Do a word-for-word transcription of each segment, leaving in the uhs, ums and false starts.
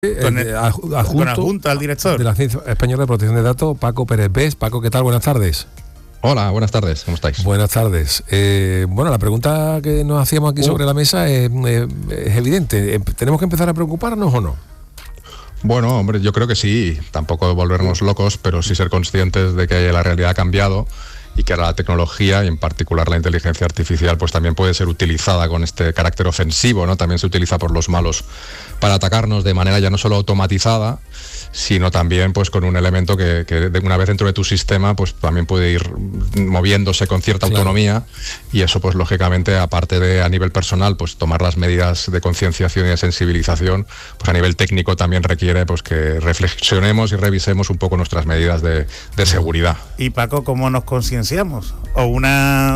Con el, adjunto, con adjunto al director de la Agencia Española de Protección de Datos, Paco Pérez Bes. Paco, ¿qué tal? Buenas tardes. Hola, buenas tardes, ¿cómo estáis? Buenas tardes. Eh, bueno, la pregunta que nos hacíamos aquí uh. sobre la mesa es, es, es evidente. ¿Tenemos que empezar a preocuparnos o no? Bueno, hombre, yo creo que sí. Tampoco volvernos locos, pero sí ser conscientes de que la realidad ha cambiado y que ahora la tecnología, y en particular la inteligencia artificial, pues también puede ser utilizada con este carácter ofensivo, ¿no? También se utiliza por los malos para atacarnos de manera ya no solo automatizada, sino también pues con un elemento que, que de una vez dentro de tu sistema pues también puede ir moviéndose con cierta claro. autonomía, y eso pues lógicamente, aparte de a nivel personal pues tomar las medidas de concienciación y de sensibilización, pues a nivel técnico también requiere pues que reflexionemos y revisemos un poco nuestras medidas de, de seguridad. Y Paco, ¿cómo nos concienciamos? ¿O una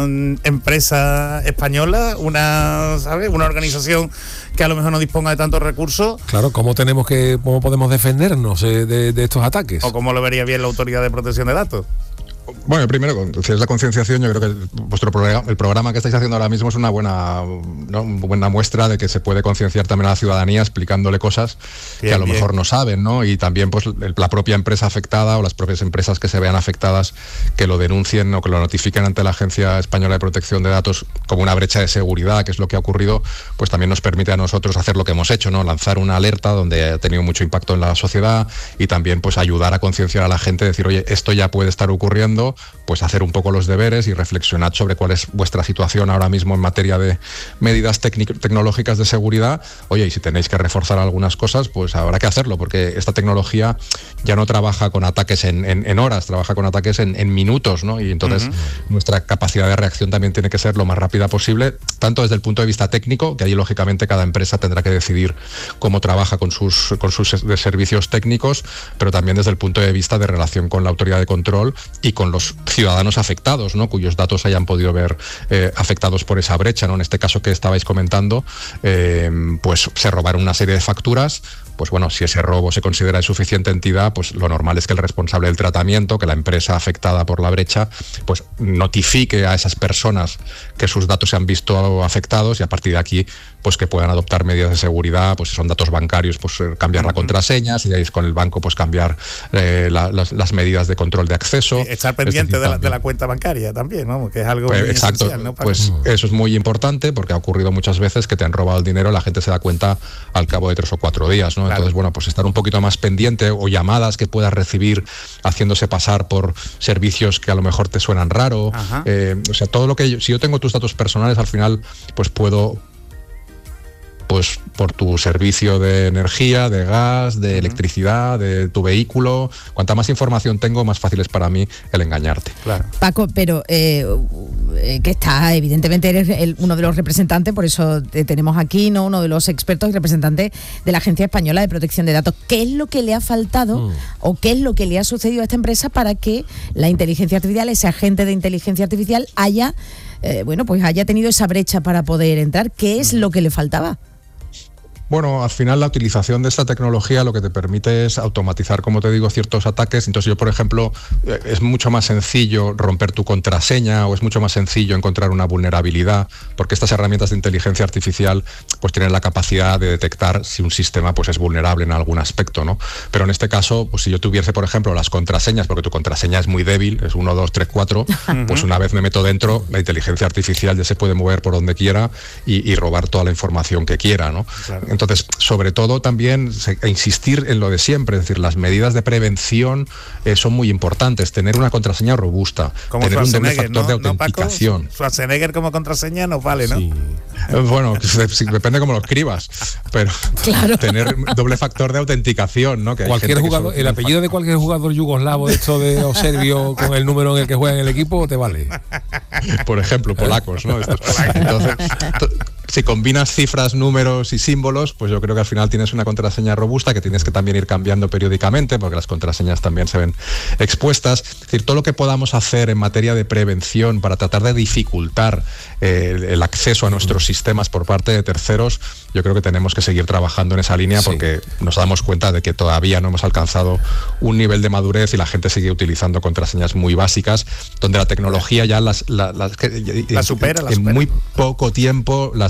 empresa española, una, ¿sabes? una organización que a lo mejor no disponga de tantos recursos? Claro, ¿cómo tenemos que, cómo podemos defendernos eh, de, de estos ataques? ¿O cómo lo vería bien la Autoridad de Protección de Datos? Bueno, primero, si es la concienciación, yo creo que vuestro programa, el programa que estáis haciendo ahora mismo es una buena, ¿no? una buena muestra de que se puede concienciar también a la ciudadanía explicándole cosas bien, que a lo bien. mejor no saben, ¿no? Y también pues la propia empresa afectada o las propias empresas que se vean afectadas, que lo denuncien o que lo notifiquen ante la Agencia Española de Protección de Datos como una brecha de seguridad, que es lo que ha ocurrido, pues también nos permite a nosotros hacer lo que hemos hecho, ¿no? Lanzar una alerta donde ha tenido mucho impacto en la sociedad, y también pues ayudar a concienciar a la gente, decir, oye, esto ya puede estar ocurriendo, pues hacer un poco los deberes y reflexionar sobre cuál es vuestra situación ahora mismo en materia de medidas tecnológicas de seguridad. Oye, y si tenéis que reforzar algunas cosas, pues habrá que hacerlo, porque esta tecnología ya no trabaja con ataques en, en, en horas, trabaja con ataques en, en minutos, ¿no? Y entonces uh-huh. nuestra capacidad de reacción también tiene que ser lo más rápida posible, tanto desde el punto de vista técnico, que ahí lógicamente cada empresa tendrá que decidir cómo trabaja con sus, con sus servicios técnicos, pero también desde el punto de vista de relación con la autoridad de control y con los ciudadanos afectados, ¿no? Cuyos datos hayan podido ver eh, afectados por esa brecha, ¿no? En este caso que estabais comentando, eh, pues se robaron una serie de facturas. Pues bueno, si ese robo se considera de suficiente entidad, pues lo normal es que el responsable del tratamiento, que la empresa afectada por la brecha, pues notifique a esas personas que sus datos se han visto afectados, y a partir de aquí, pues que puedan adoptar medidas de seguridad, pues si son datos bancarios, pues cambiar uh-huh. la contraseña, si de ahí es con el banco, pues cambiar eh, la, las, las medidas de control de acceso. Sí, estar pendiente de la, de la cuenta bancaria también, ¿no? Que es algo pues, muy exacto, esencial, ¿no? Pues uh-huh. eso es muy importante, porque ha ocurrido muchas veces que te han robado el dinero, la gente se da cuenta al cabo de tres o cuatro días, ¿no? Claro. Entonces, bueno, pues estar un poquito más pendiente, o llamadas que puedas recibir haciéndose pasar por servicios que a lo mejor te suenan raro. Eh, o sea, todo lo que yo, si yo tengo tus datos personales, al final, pues puedo, pues por tu servicio de energía, de gas, de uh-huh. electricidad, de tu vehículo, cuanta más información tengo, más fácil es para mí el engañarte. Claro. Paco, pero eh, que está, evidentemente eres el, uno de los representantes, por eso te tenemos aquí, ¿no? Uno de los expertos y representantes de la Agencia Española de Protección de Datos. ¿Qué es lo que le ha faltado uh. o qué es lo que le ha sucedido a esta empresa para que la inteligencia artificial, ese agente de inteligencia artificial, haya, eh, bueno, pues haya tenido esa brecha para poder entrar? ¿Qué es uh. lo que le faltaba? Bueno, al final la utilización de esta tecnología lo que te permite es automatizar, como te digo, ciertos ataques. Entonces yo, por ejemplo, es mucho más sencillo romper tu contraseña, o es mucho más sencillo encontrar una vulnerabilidad, porque estas herramientas de inteligencia artificial pues tienen la capacidad de detectar si un sistema pues es vulnerable en algún aspecto, ¿no? Pero en este caso, pues si yo tuviese, por ejemplo, las contraseñas, porque tu contraseña es muy débil, es uno, dos, tres, cuatro, pues una vez me meto dentro, la inteligencia artificial ya se puede mover por donde quiera y, y robar toda la información que quiera, ¿no? Claro. Entonces, sobre todo también se, insistir en lo de siempre, es decir, las medidas de prevención eh, son muy importantes. Tener una contraseña robusta, como tener un doble factor ¿no? de autenticación. No, Paco, Schwarzenegger como contraseña no vale, ¿no? Sí. Bueno, depende cómo lo escribas, pero claro. tener doble factor de autenticación, ¿no? Que cualquier jugador, el apellido de cualquier jugador yugoslavo, esto de o serbio, con el número en el que juega en el equipo, te vale. Por ejemplo, polacos, ¿no? Estos, entonces, si combinas cifras, números y símbolos, pues yo creo que al final tienes una contraseña robusta que tienes que también ir cambiando periódicamente, porque las contraseñas también se ven expuestas. Es decir, todo lo que podamos hacer en materia de prevención para tratar de dificultar eh, el acceso a nuestros sistemas por parte de terceros, yo creo que tenemos que seguir trabajando en esa línea, sí. porque nos damos cuenta de que todavía no hemos alcanzado un nivel de madurez y la gente sigue utilizando contraseñas muy básicas, donde la tecnología ya las, las, las, la supera, la en supera. muy poco tiempo las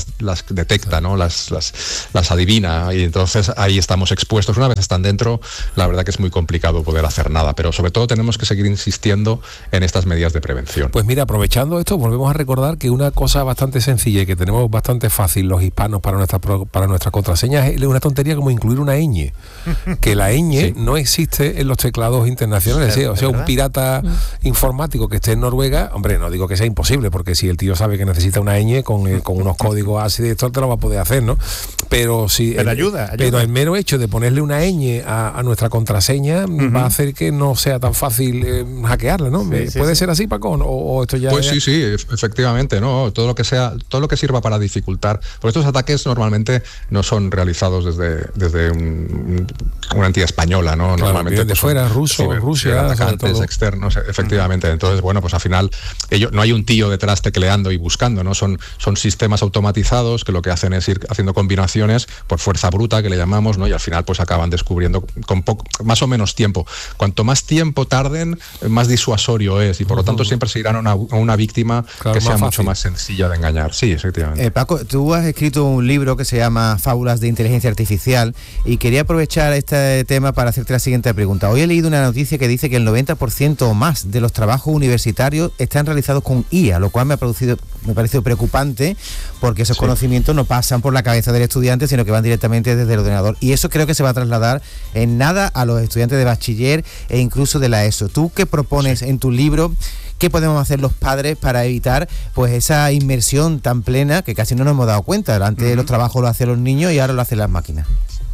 las, las detecta, ¿no? Las, las, las adivina, y entonces ahí estamos expuestos. Una vez están dentro, la verdad que es muy complicado poder hacer nada, pero sobre todo tenemos que seguir insistiendo en estas medidas de prevención. Pues mira, aprovechando esto, volvemos a recordar que una cosa bastante sencilla y que tenemos bastante fácil los hispanos para nuestra para nuestra contraseña es una tontería como incluir una ñ, que la ñ sí. no existe en los teclados internacionales, ¿sí? O sea, un pirata mm. informático que esté en Noruega, hombre, no digo que sea imposible, porque si el tío sabe que necesita una ñ con, con unos códigos así de esto, te lo va a poder hacer, ¿no? Pero si pero, el, ayuda, ayuda. pero el mero hecho de ponerle una ñ a, a nuestra contraseña uh-huh. va a hacer que no sea tan fácil eh, hackearla, ¿no? Sí, sí, ¿Puede sí. ser así, Paco? ¿O, o esto ya pues es... sí, sí, efectivamente, ¿no? Todo lo que sea, todo lo que sirva para dificultar. Por estos ataques normalmente no son realizados desde, desde un, una entidad española, ¿no? Claro, normalmente de pues fuera, son, Ruso, sí, Rusia, atacantes externos, efectivamente. Uh-huh. Entonces, bueno, pues al final ellos, no hay un tío detrás tecleando y buscando, ¿no? Son, son sistemas automatizados que lo que hacen es ir haciendo combinaciones por fuerza bruta, que le llamamos, ¿no? Y al final pues acaban descubriendo con poco, más o menos tiempo. Cuanto más tiempo tarden, más disuasorio es, y por uh-huh. lo tanto siempre se irán a una, a una víctima claro, que sea más mucho más sencilla de engañar. Sí, efectivamente. Eh, Paco, tú has escrito un libro que se llama Fábulas de Inteligencia Artificial, y quería aprovechar este tema para hacerte la siguiente pregunta. Hoy he leído una noticia que dice que el noventa por ciento o más de los trabajos universitarios están realizados con I A, lo cual me ha producido, me ha parecido preocupante, porque esos sí. conocimientos no pasan por la cabeza del estudiante, sino que van directamente desde el ordenador, y eso creo que se va a trasladar en nada a los estudiantes de bachiller e incluso de la ESO. ¿Tú qué propones sí. en tu libro? ¿Qué podemos hacer los padres para evitar pues esa inmersión tan plena que casi no nos hemos dado cuenta? Antes uh-huh. los trabajos lo hacen los niños y ahora lo hacen las máquinas.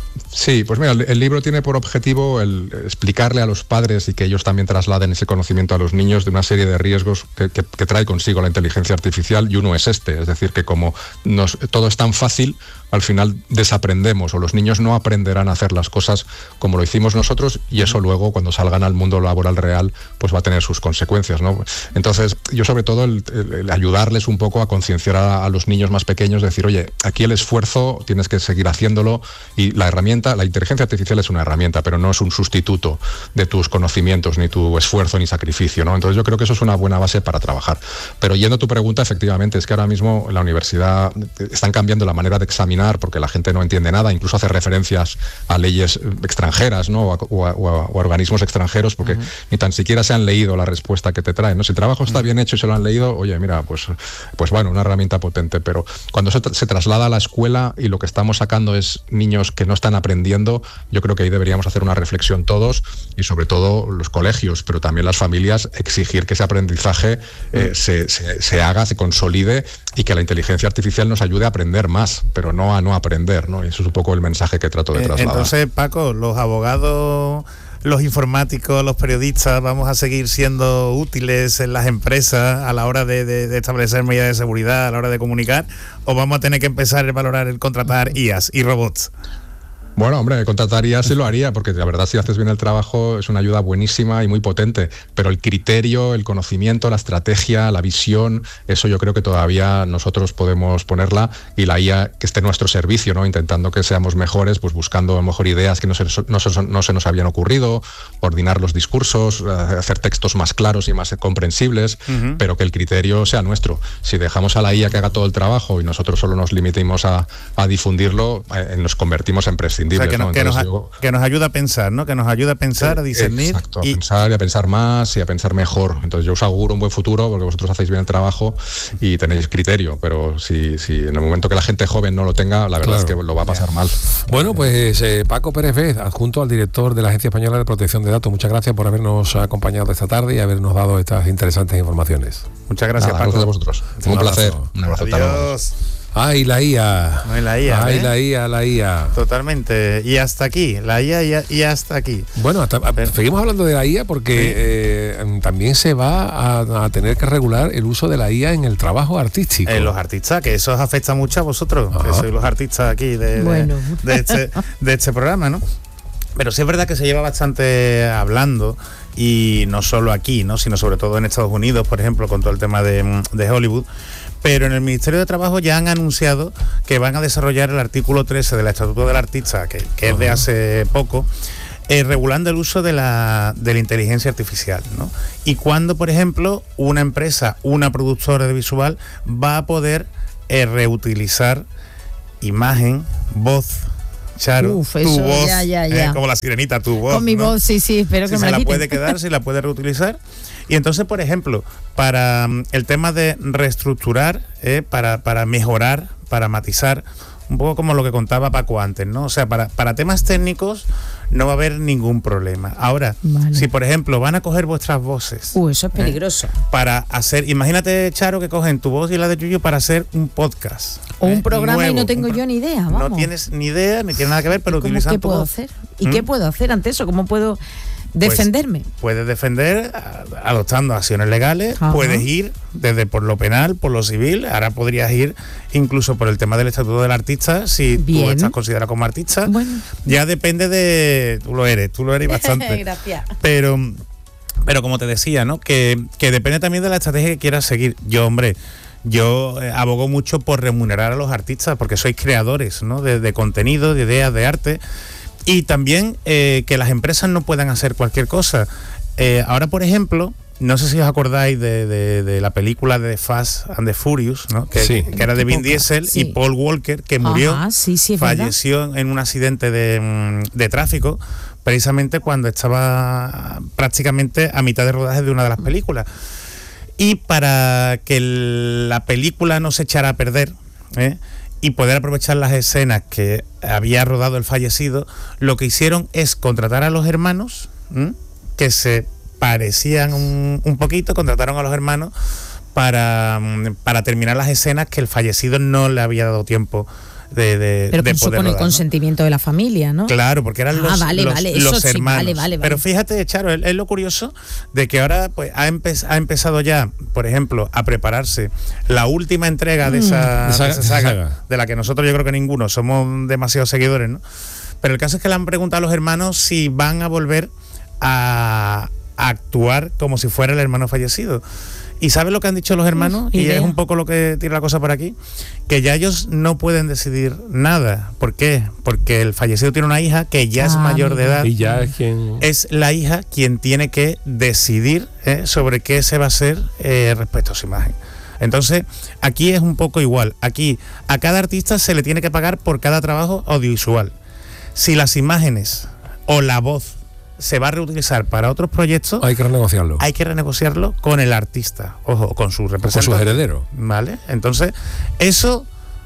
Sí, pues mira, el, el libro tiene por objetivo el explicarle a los padres y que ellos también trasladen ese conocimiento a los niños de una serie de riesgos que, que, que trae consigo la inteligencia artificial, y uno es este, es decir, que como nos, todo es tan fácil, al final desaprendemos, o los niños no aprenderán a hacer las cosas como lo hicimos nosotros, y eso luego cuando salgan al mundo laboral real pues va a tener sus consecuencias, ¿no? Entonces yo sobre todo el, el, el ayudarles un poco a concienciar a, a los niños más pequeños, decir, oye, aquí el esfuerzo tienes que seguir haciéndolo, y la herramienta, la inteligencia artificial es una herramienta, pero no es un sustituto de tus conocimientos, ni tu esfuerzo, ni sacrificio, ¿no? Entonces yo creo que eso es una buena base para trabajar. Pero yendo a tu pregunta, efectivamente, es que ahora mismo en la universidad están cambiando la manera de examinar, porque la gente no entiende nada, incluso hace referencias a leyes extranjeras, ¿no? o, a, o, a, o a organismos extranjeros, porque uh-huh. ni tan siquiera se han leído la respuesta que te traen, ¿no? Si el trabajo está bien hecho y se lo han leído, oye, mira, pues, pues bueno, una herramienta potente, pero cuando se, tra- se traslada a la escuela y lo que estamos sacando es niños que no están aprendiendo, yo creo que ahí deberíamos hacer una reflexión todos, y sobre todo los colegios, pero también las familias, exigir que ese aprendizaje eh, se, se, se haga, se consolide, y que la inteligencia artificial nos ayude a aprender más, pero no a no aprender, ¿no? Y eso es un poco el mensaje que trato de trasladar. Entonces, Paco, los abogados, los informáticos, los periodistas, ¿vamos a seguir siendo útiles en las empresas a la hora de, de, de establecer medidas de seguridad, a la hora de comunicar, o vamos a tener que empezar a valorar el contratar I As y robots? Bueno, hombre, contrataría sí lo haría, porque la verdad si haces bien el trabajo es una ayuda buenísima y muy potente, pero el criterio, el conocimiento, la estrategia, la visión, eso yo creo que todavía nosotros podemos ponerla, y la I A que esté en nuestro servicio, ¿no? Intentando que seamos mejores, pues buscando a lo mejor ideas que no se, no, se, no se nos habían ocurrido, coordinar los discursos, hacer textos más claros y más comprensibles, uh-huh. pero que el criterio sea nuestro. Si dejamos a la I A que haga todo el trabajo y nosotros solo nos limitemos a, a difundirlo, eh, nos convertimos en prescindibles. O sea, que, no, ¿no? que, nos, yo, que nos ayuda a pensar, ¿no? Que nos ayuda a pensar, a discernir. Exacto, y... a pensar y a pensar más y a pensar mejor. Entonces yo os auguro un buen futuro, porque vosotros hacéis bien el trabajo y tenéis criterio, pero si, si en el momento que la gente joven no lo tenga, la verdad claro. es que lo va a pasar mal. Bueno, pues eh, Paco Pérez Vez, adjunto al director de la Agencia Española de Protección de Datos, muchas gracias por habernos acompañado esta tarde y habernos dado estas interesantes informaciones. Muchas gracias, Nada, Paco. Gracias a vosotros. Un, un placer. Un abrazo. Adiós. Ay, la I A. No, la I A. Ay, ¿eh? la I A, la I A. Totalmente. Y hasta aquí. La I A y, y hasta aquí. Bueno, hasta, Pero, seguimos hablando de la I A porque ¿sí? eh, también se va a, a tener que regular el uso de la I A en el trabajo artístico. En los artistas, que eso os afecta mucho a vosotros, Ajá. que sois los artistas aquí de, bueno. de, de, este, de este programa, ¿no? Pero sí es verdad que se lleva bastante hablando, y no solo aquí, ¿no? Sino sobre todo en Estados Unidos, por ejemplo, con todo el tema de, de Hollywood. Pero en el Ministerio de Trabajo ya han anunciado que van a desarrollar el artículo trece del Estatuto del Artista, que, que es de hace poco, eh, regulando el uso de la, de la inteligencia artificial, ¿no? Y cuando, por ejemplo, una empresa, una productora de visual va a poder eh, reutilizar imagen, voz. Charo, Uf, tu eso, voz, ya, ya, ya. Eh, como la sirenita, tu voz. Con mi ¿no? voz, sí, sí, espero si que se me la la puede quedar, si la puede reutilizar. Y entonces, por ejemplo, para um, el tema de reestructurar, eh, para, para mejorar, para matizar, un poco como lo que contaba Paco antes, ¿no? O sea, para, para temas técnicos no va a haber ningún problema. Ahora, vale. si por ejemplo van a coger vuestras voces... Uh, eso es peligroso. Eh, para hacer, imagínate, Charo, que cogen tu voz y la de Yuyu para hacer un podcast. O ¿eh? un programa nuevo, y no tengo yo ni idea, vamos. No tienes ni idea, ni tiene nada que ver, pero utilizando ¿Qué puedo voz. hacer? ¿Y ¿Mm? qué puedo hacer ante eso? ¿Cómo puedo defenderme? Pues puedes defender adoptando acciones legales, Ajá. puedes ir desde por lo penal, por lo civil, ahora podrías ir incluso por el tema del estatuto del artista, si Bien. tú estás considerado como artista, bueno. ya depende de... Tú lo eres, tú lo eres bastante. Gracias. Pero, pero como te decía, ¿no? Que, que depende también de la estrategia que quieras seguir. Yo, hombre... Yo eh, abogo mucho por remunerar a los artistas porque sois creadores, ¿no? de, de contenido, de ideas, de arte, y también eh, que las empresas no puedan hacer cualquier cosa. Eh, ahora, por ejemplo, no sé si os acordáis de, de, de la película de Fast and the Furious, ¿no? que, sí. que era de Vin Diesel sí. y Paul Walker, que murió, Ajá, sí, sí, falleció verdad. en un accidente de, de tráfico, precisamente cuando estaba prácticamente a mitad de rodaje de una de las películas. Y para que el, la película no se echara a perder, ¿eh? y poder aprovechar las escenas que había rodado el fallecido, lo que hicieron es contratar a los hermanos, ¿eh? que se parecían un, un poquito, contrataron a los hermanos para, para terminar las escenas que el fallecido no le había dado tiempo de, de, pero de con, poder con rodar, el consentimiento ¿no? de la familia, ¿no? Claro, porque eran ah, los, vale, los, vale, los eso hermanos. Sí, vale, vale, vale. Pero fíjate, Charo, es, es lo curioso de que ahora pues ha, empe ha empezado ya, por ejemplo, a prepararse la última entrega de esa, mm. de esa saga, saga, de la que nosotros yo creo que ninguno somos demasiados seguidores, ¿no? Pero el caso es que le han preguntado a los hermanos si van a volver a, a actuar como si fuera el hermano fallecido. ¿Y sabes lo que han dicho los hermanos? Uf, y idea. Es un poco lo que tira la cosa por aquí, que ya ellos no pueden decidir nada. ¿Por qué? Porque el fallecido tiene una hija que ya ah, es mayor de edad. Y ya es quien... Es la hija quien tiene que decidir eh, sobre qué se va a hacer eh, respecto a su imagen. Entonces, aquí es un poco igual. Aquí a cada artista se le tiene que pagar por cada trabajo audiovisual. Si las imágenes o la voz se va a reutilizar para otros proyectos, hay que renegociarlo. Hay que renegociarlo con el artista, ojo, con su representante. Con sus herederos. ¿Vale? Entonces, eso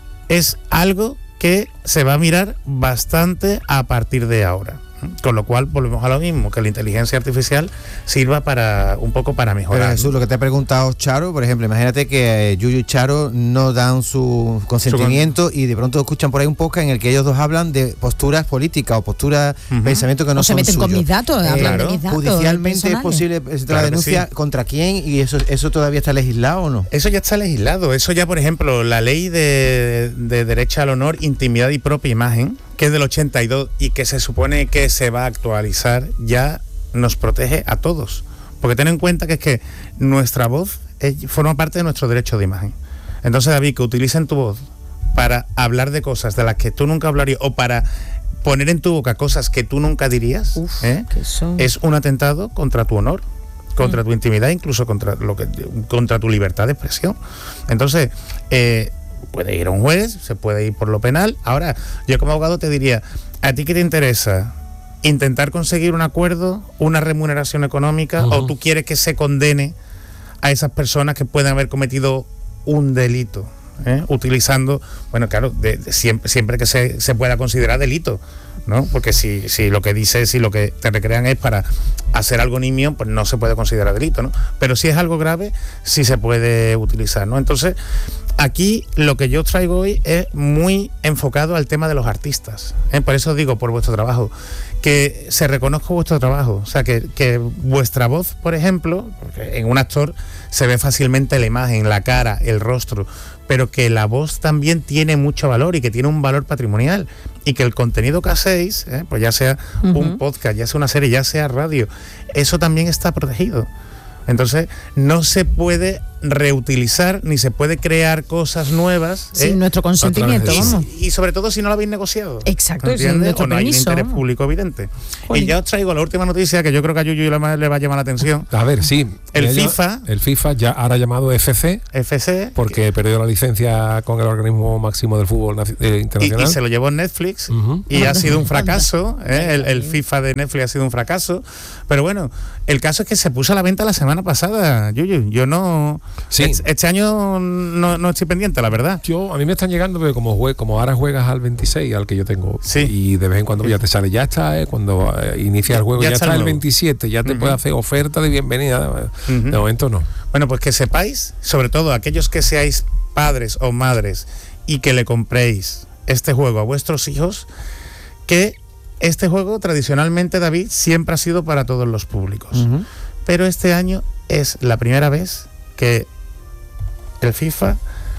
es algo que se va a mirar bastante a partir de ahora. Con lo cual volvemos a lo mismo, que la inteligencia artificial sirva para un poco para mejorar. Pero Jesús, lo que te ha preguntado Charo, por ejemplo, imagínate que eh, Yuyu y Charo no dan su consentimiento su con... y de pronto escuchan por ahí un podcast en el que ellos dos hablan de posturas políticas o posturas, uh-huh. pensamientos que no o son se meten suyos. con mis datos, eh, hablan claro, de mis datos. Judicialmente es posible presentar claro la denuncia sí. contra quién y eso eso todavía está legislado o no? Eso ya está legislado. Eso ya, por ejemplo, la ley de, de derecho al honor, intimidad y propia imagen, que es del ochenta y dos y que se supone que se va a actualizar, ya nos protege a todos. Porque ten en cuenta que es que nuestra voz es, forma parte de nuestro derecho de imagen. Entonces, David, que utilicen tu voz para hablar de cosas de las que tú nunca hablarías o para poner en tu boca cosas que tú nunca dirías, Uf, ¿eh? son... es un atentado contra tu honor, contra mm. tu intimidad, incluso contra, lo que, contra tu libertad de expresión. Entonces, eh, puede ir a un juez, se puede ir por lo penal. Ahora, yo como abogado te diría, ¿a ti qué te interesa? ¿Intentar conseguir un acuerdo, una remuneración económica? Uh-huh. ¿O tú quieres que se condene a esas personas que pueden haber cometido un delito? ¿eh? Utilizando, bueno, claro, de, de siempre, siempre que se, se pueda considerar delito, ¿no? Porque si, si lo que dices, si lo que te recrean es para hacer algo nimio, pues no se puede considerar delito, ¿no? Pero si es algo grave, sí se puede utilizar, ¿no? Entonces, aquí lo que yo traigo hoy es muy enfocado al tema de los artistas, ¿eh? Por eso digo, por vuestro trabajo, que se reconozca vuestro trabajo, o sea, que, que vuestra voz, por ejemplo, porque en un actor se ve fácilmente la imagen, la cara, el rostro, pero que la voz también tiene mucho valor y que tiene un valor patrimonial y que el contenido que hacéis, ¿eh? pues ya sea uh-huh. un podcast, ya sea una serie, ya sea radio, eso también está protegido. Entonces, no se puede reutilizar ni se puede crear cosas nuevas sin ¿eh? nuestro consentimiento, y, vamos. Y sobre todo si no lo habéis negociado. Exacto, sin nuestro o no permiso, hay un interés vamos. público evidente. Oye. Y ya os traigo la última noticia que yo creo que a Yuyu le va, le va a llamar la atención. A ver, sí. El Ella, FIFA. El FIFA ya ahora llamado F C. F C. Porque perdió la licencia con el organismo máximo del fútbol eh, internacional. Y, y se lo llevó Netflix. Uh-huh. Y ha sido un fracaso. ¿eh? el, el FIFA de Netflix ha sido un fracaso. Pero bueno, el caso es que se puso a la venta la semana pasada, Yuyu. Yo no... Sí. Este, este año no, no estoy pendiente, la verdad. Yo, a mí me están llegando, pero como, jue, como ahora juegas al veintiséis, al que yo tengo, sí. y de vez en cuando ya te sale, ya está, eh, cuando eh, inicia el juego, ya, ya está, está el veintisiete, ya te uh-huh. puede hacer oferta de bienvenida. Uh-huh. De momento no. Bueno, pues que sepáis, sobre todo aquellos que seáis padres o madres y que le compréis este juego a vuestros hijos, que este juego tradicionalmente, David, siempre ha sido para todos los públicos. Uh-huh. Pero este año es la primera vez que el FIFA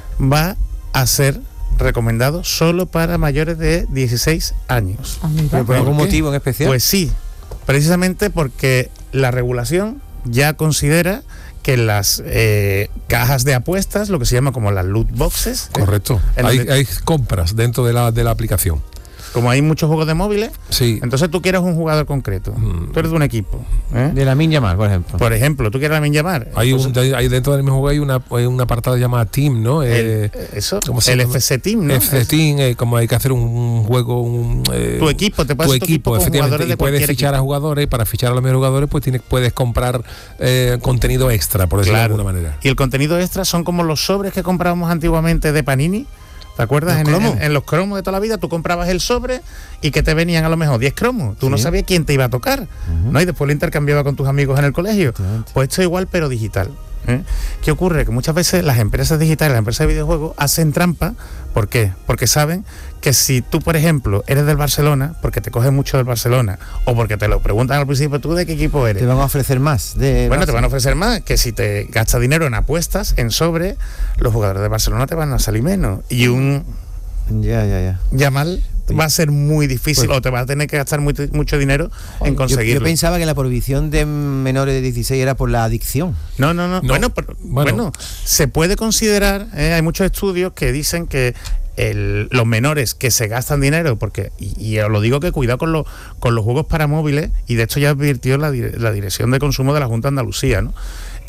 va a ser recomendado solo para mayores de dieciséis años. ¿Pero por algún motivo en especial? Pues sí, precisamente porque la regulación ya considera que las eh, cajas de apuestas, lo que se llama como las loot boxes... Correcto, ¿eh? hay, de... hay compras dentro de la, de la aplicación. Como hay muchos juegos de móviles, sí. entonces tú quieres un jugador concreto. Mm. Tú eres de un equipo. ¿eh? De Lamine Yamal, por ejemplo. Por ejemplo, tú quieres Lamine Yamal. Hay, entonces, un, hay dentro del mismo juego hay una, hay un apartado llamado Team, ¿no? El, eh, eso, el F C Team, ¿no? F C Team, eh, como hay que hacer un juego... Un, eh, tu equipo, te puedes tu equipo, tu equipo efectivamente, de y puedes fichar equipo. a jugadores, y para fichar a los mejores jugadores, pues tienes, puedes comprar eh, contenido extra, por decirlo claro. de alguna manera. Y el contenido extra son como los sobres que comprábamos antiguamente de Panini. ¿Te acuerdas? En, en, en los cromos de toda la vida tú comprabas el sobre y que te venían a lo mejor diez cromos. Tú sí. no sabías quién te iba a tocar, uh-huh. ¿no? Y después lo intercambiaba con tus amigos en el colegio. Pues esto es igual, pero digital. ¿eh? ¿Qué ocurre? Que muchas veces las empresas digitales, las empresas de videojuegos, hacen trampa. ¿Por qué? Porque saben que si tú, por ejemplo, eres del Barcelona, porque te coges mucho del Barcelona, o porque te lo preguntan al principio, ¿tú de qué equipo eres? Te van a ofrecer más. De bueno, Barça. te van a ofrecer más, que si te gastas dinero en apuestas, en sobre, los jugadores de Barcelona te van a salir menos. Y un... Ya, ya, ya. Yamal va a ser muy difícil, pues, o te vas a tener que gastar muy, mucho dinero en conseguirlo. Yo, yo pensaba que la prohibición de menores de dieciséis era por la adicción. No, no, no. no. Bueno, pero, bueno. bueno, se puede considerar, eh, hay muchos estudios que dicen que el, los menores que se gastan dinero, porque, y, y os lo digo que cuidado con, lo, con los juegos para móviles, y de hecho ya advirtió la, la Dirección de Consumo de la Junta de Andalucía, ¿no?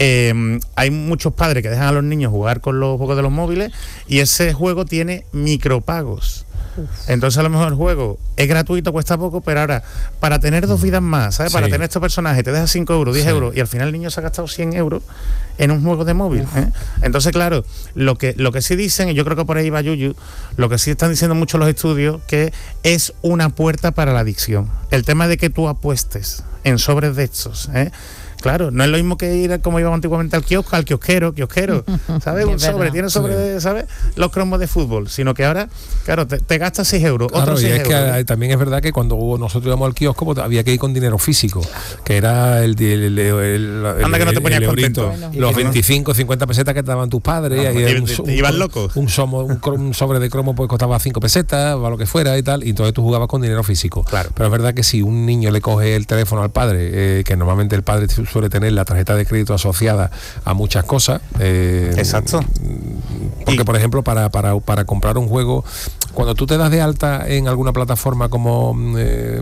Eh, hay muchos padres que dejan a los niños jugar con los juegos de los móviles y ese juego tiene micropagos. Entonces a lo mejor el juego es gratuito, cuesta poco, pero ahora para tener dos vidas más, ¿sabes? Sí. Para tener estos personajes te deja cinco euros, diez sí. euros y al final el niño se ha gastado cien euros en un juego de móvil. ¿eh? Entonces claro, lo que, lo que sí dicen, y yo creo que por ahí va Yuyu, lo que sí están diciendo muchos los estudios, que es una puerta para la adicción. El tema de que tú apuestes en sobres de estos, ¿eh? Claro, no es lo mismo que ir como íbamos antiguamente al kiosco, al kiosquero, kiosquero, ¿sabes? Un sobre, tiene sobre, de, ¿sabes? Los cromos de fútbol, sino que ahora, claro, te, te gastas seis euros, claro, otros seis y es euros. Que también es verdad que cuando nosotros íbamos al kiosco pues, había que ir con dinero físico, que era el... el, el, el, el Anda que no te ponías contento. Bueno, los veinticinco, cincuenta pesetas que te daban tus padres. No, y y, un, te ibas loco. Un, somo, un, un sobre de cromo pues costaba cinco pesetas, o lo que fuera y tal, y entonces tú jugabas con dinero físico. Claro. Pero es verdad que si un niño le coge el teléfono al padre, eh, que normalmente el padre suele tener la tarjeta de crédito asociada a muchas cosas. Eh, Exacto. Porque, y, por ejemplo, para, para, para comprar un juego, cuando tú te das de alta en alguna plataforma como eh,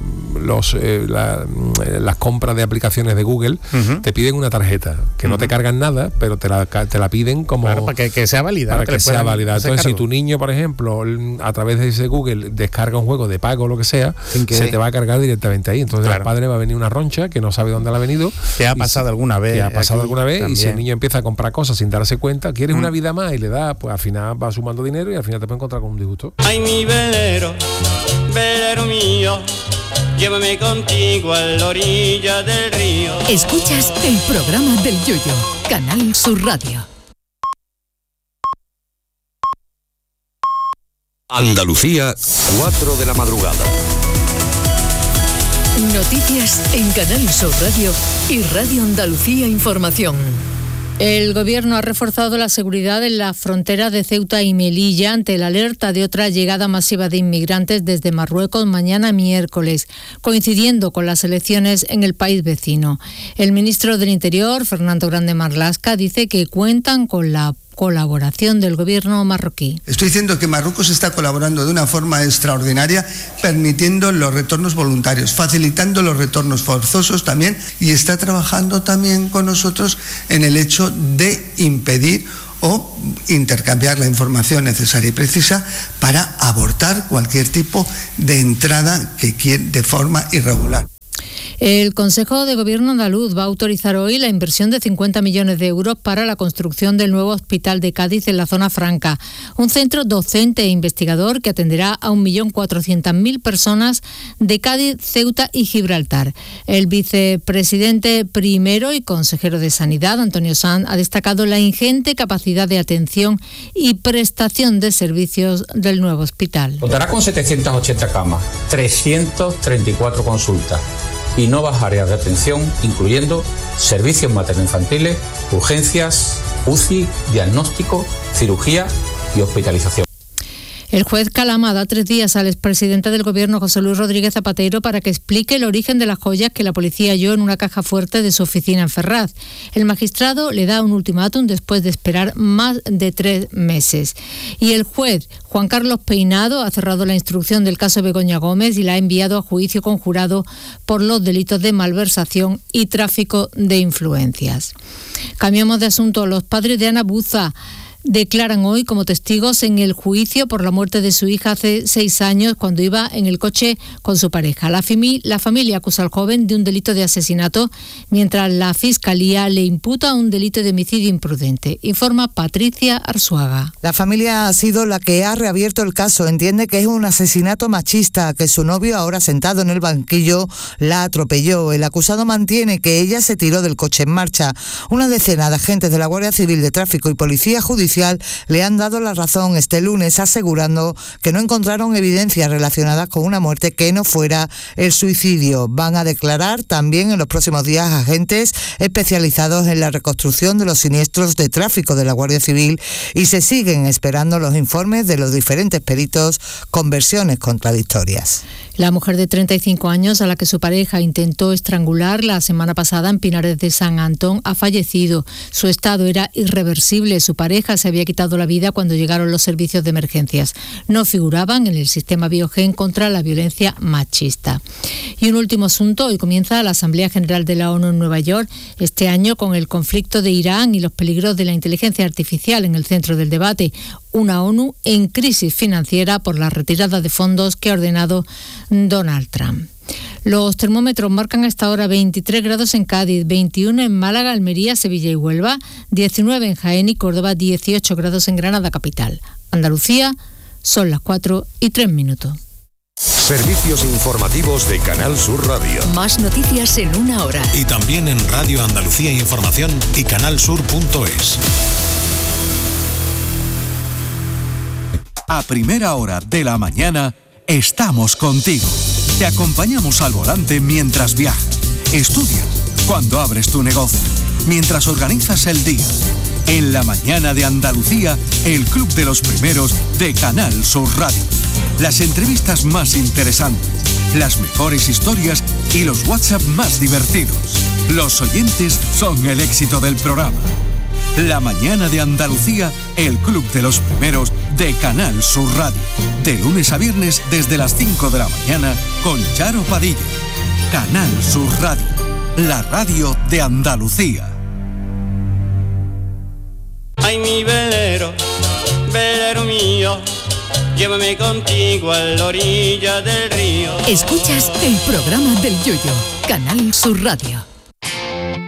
los eh, la, las compras de aplicaciones de Google, uh-huh. te piden una tarjeta, que uh-huh. no te cargan nada, pero te la, te la piden como... Claro, para que, que sea válida. Para que, que sea válida. Entonces, si tu niño, por ejemplo, a través de ese Google descarga un juego de pago o lo que sea, que se te va a cargar directamente ahí. Entonces, claro. al padre va a venir una roncha que no sabe dónde le ha venido. ¿Qué ha pasado alguna vez? Que ha pasado alguna vez también. Y si el niño empieza a comprar cosas sin darse cuenta, quieres mm. una vida más y le da, pues al final va sumando dinero y al final te puede encontrar con un disgusto. Ay, mi velero, velero mío, llévame contigo a la orilla del río. Escuchas el programa del Yoyo, Canal Sur Radio. Andalucía, cuatro de la madrugada. Noticias en Canal Sur Radio y Radio Andalucía Información. El Gobierno ha reforzado la seguridad en las fronteras de Ceuta y Melilla ante la alerta de otra llegada masiva de inmigrantes desde Marruecos mañana miércoles, coincidiendo con las elecciones en el país vecino. El ministro del Interior, Fernando Grande Marlaska, dice que cuentan con la colaboración del gobierno marroquí. Estoy diciendo que Marruecos está colaborando de una forma extraordinaria, permitiendo los retornos voluntarios, facilitando los retornos forzosos también, y está trabajando también con nosotros en el hecho de impedir o intercambiar la información necesaria y precisa para abortar cualquier tipo de entrada que quiera de forma irregular. El Consejo de Gobierno andaluz va a autorizar hoy la inversión de cincuenta millones de euros para la construcción del nuevo hospital de Cádiz en la zona franca, un centro docente e investigador que atenderá a un millón cuatrocientas mil personas de Cádiz, Ceuta y Gibraltar. El vicepresidente primero y consejero de Sanidad, Antonio Sanz, ha destacado la ingente capacidad de atención y prestación de servicios del nuevo hospital. Contará con setecientas ochenta camas, trescientas treinta y cuatro consultas y nuevas áreas de atención, incluyendo servicios materno-infantiles, urgencias, U C I, diagnóstico, cirugía y hospitalización. El juez Calama da tres días al expresidente del Gobierno, José Luis Rodríguez Zapatero, para que explique el origen de las joyas que la policía halló en una caja fuerte de su oficina en Ferraz. El magistrado le da un ultimátum después de esperar más de tres meses. Y el juez Juan Carlos Peinado ha cerrado la instrucción del caso Begoña Gómez y la ha enviado a juicio conjurado por los delitos de malversación y tráfico de influencias. Cambiamos de asunto. Los padres de Ana Buza declaran hoy como testigos en el juicio por la muerte de su hija hace seis años cuando iba en el coche con su pareja. La, fami- la familia acusa al joven de un delito de asesinato, mientras la Fiscalía le imputa un delito de homicidio imprudente. Informa Patricia Arzuaga. La familia ha sido la que ha reabierto el caso. Entiende que es un asesinato machista, que su novio, ahora sentado en el banquillo, la atropelló. El acusado mantiene que ella se tiró del coche en marcha. Una decena de agentes de la Guardia Civil de Tráfico y Policía Judicial le han dado la razón este lunes, asegurando que no encontraron evidencias relacionadas con una muerte que no fuera el suicidio. Van a declarar también en los próximos días agentes especializados en la reconstrucción de los siniestros de tráfico de la Guardia Civil y se siguen esperando los informes de los diferentes peritos con versiones contradictorias. La mujer de treinta y cinco años a la que su pareja intentó estrangular la semana pasada en Pinares de San Antón ha fallecido. Su estado era irreversible. Su pareja se había quitado la vida cuando llegaron los servicios de emergencias. No figuraban en el sistema Biogen contra la violencia machista. Y un último asunto. Hoy comienza la Asamblea General de la ONU en Nueva York. Este año, con el conflicto de Irán y los peligros de la inteligencia artificial en el centro del debate. Una ONU en crisis financiera por la retirada de fondos que ha ordenado Donald Trump. Los termómetros marcan hasta ahora veintitrés grados en Cádiz, veintiuno en Málaga, Almería, Sevilla y Huelva, diecinueve en Jaén y Córdoba, dieciocho grados en Granada capital. Andalucía, son las cuatro y tres minutos. Servicios informativos de Canal Sur Radio. Más noticias en una hora. Y también en Radio Andalucía Información y canalsur punto es. A primera hora de la mañana estamos contigo. Te acompañamos al volante mientras viajas, estudias, cuando abres tu negocio, mientras organizas el día. En la mañana de Andalucía, el Club de los Primeros de Canal Sur Radio. Las entrevistas más interesantes, las mejores historias y los WhatsApp más divertidos. Los oyentes son el éxito del programa. La mañana de Andalucía, el Club de los Primeros de Canal Sur Radio. De lunes a viernes desde las cinco de la mañana con Charo Padilla. Canal Sur Radio, la radio de Andalucía. Ay, mi velero, velero mío, llévame contigo a la orilla del río. Escuchas el programa del Yoyo, Canal Sur Radio.